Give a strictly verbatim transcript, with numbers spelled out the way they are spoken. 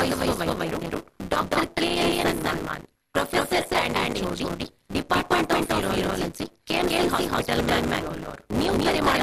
ಭಾಗವಹಿಸುವ ವೈದ್ಯರು doctor K N Salman, professor Sandy ಜೋಡಿ, department of urology, KMC hospital, Mangalore.